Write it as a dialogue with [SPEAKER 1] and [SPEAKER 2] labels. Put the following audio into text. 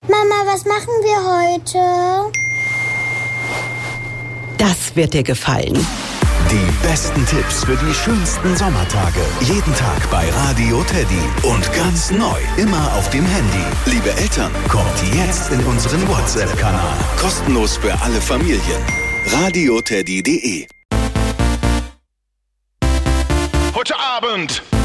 [SPEAKER 1] Mama, was machen wir heute?
[SPEAKER 2] Das wird dir gefallen.
[SPEAKER 3] Die besten Tipps für die schönsten Sommertage. Jeden Tag bei Radio Teddy. Und ganz neu, immer auf dem Handy. Liebe Eltern, kommt jetzt in unseren WhatsApp-Kanal. Kostenlos für alle Familien. radioteddy.de.
[SPEAKER 4] Heute Abend